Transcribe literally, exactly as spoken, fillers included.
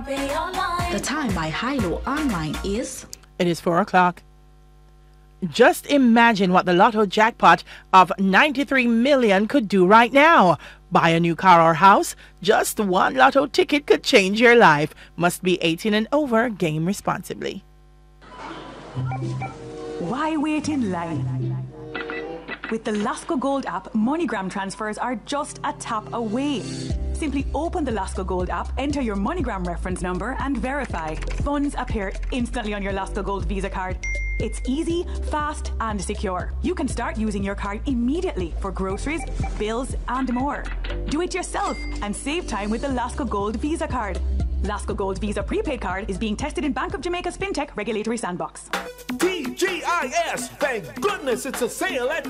pay online. The time by Hilo Online is... It is four o'clock. Just imagine what the lotto jackpot of ninety-three million could do right now. Buy a new car or house. Just one lotto ticket could change your life. Must be eighteen and over. Game responsibly. Why wait in line? With the Lasco Gold app, MoneyGram transfers are just a tap away. Simply open the Lasco Gold app, enter your MoneyGram reference number and verify. Funds appear instantly on your Lasco Gold Visa card. It's easy, fast and secure. You can start using your card immediately for groceries, bills and more. Do it yourself and save time with the Lasco Gold Visa card. Lasco Gold Visa prepaid card is being tested in Bank of Jamaica's FinTech regulatory sandbox. T G I S! Thank goodness it's a sale at